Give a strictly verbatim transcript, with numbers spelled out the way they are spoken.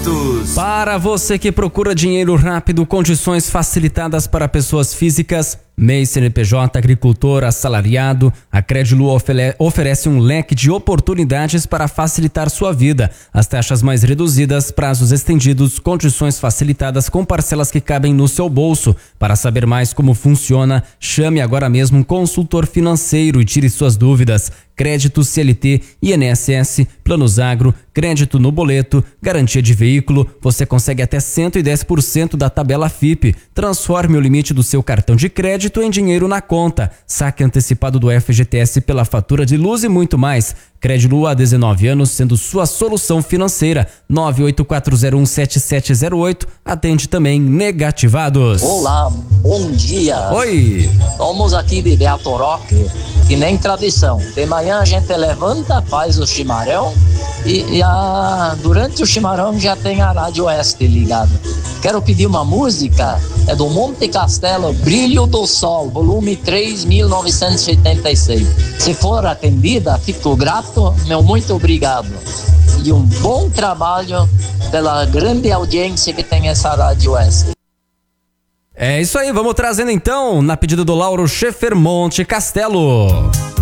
Para você que procura dinheiro rápido, condições facilitadas para pessoas físicas, M E I, C N P J, agricultor, assalariado, a Credilu oferece um leque de oportunidades para facilitar sua vida. As taxas mais reduzidas, prazos estendidos, condições facilitadas com parcelas que cabem no seu bolso. Para saber mais como funciona, chame agora mesmo um consultor financeiro e tire suas dúvidas. Crédito C L T, I N S S, Planos Agro, crédito no boleto, garantia de veículo, você consegue até cento e dez por cento da tabela F I P. Transforme o limite do seu cartão de crédito em dinheiro na conta. Saque antecipado do F G T S pela fatura de luz e muito mais. Credilu há dezenove anos, sendo sua solução financeira. nove oito quatro zero um sete sete zero oito. Atende também negativados. Olá, bom dia. Oi. Vamos aqui de Beatoroque, que nem tradição. De manhã a gente levanta, faz o chimarrão e, e a, durante o chimarrão já tem a Rádio Oeste ligada. Quero pedir uma música, é do Monte Castelo, Brilho do Sol, volume três, mil novecentos e oitenta e seis. Se for atendida, fico grato, meu muito obrigado. E um bom trabalho pela grande audiência que tem essa Rádio Oeste. É isso aí, vamos trazendo então, na pedida do Lauro Schaeffer, Monte Castelo.